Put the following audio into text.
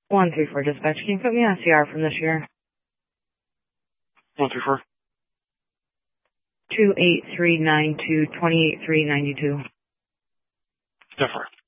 134 dispatch. Can you put me on CR from this year? 134. 28392 28392. Different.